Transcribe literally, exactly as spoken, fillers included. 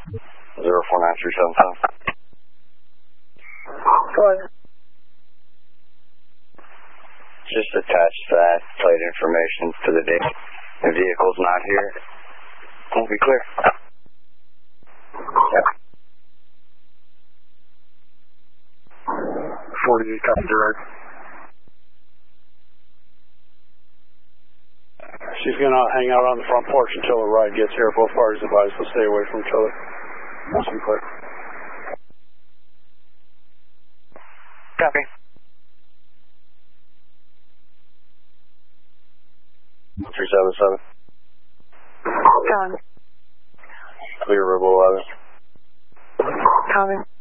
zero four nine three seven seven. Go ahead. Just attach that plate information to the date. The vehicle's not here. Won't be clear. Yep. forty-eight, copy, direct. She's going to hang out on the front porch until the ride gets here. Both parties advised to stay away from each other. Nice and clear. Copy. three seven seven. Gone. Clear, Rebel eleven. Coming.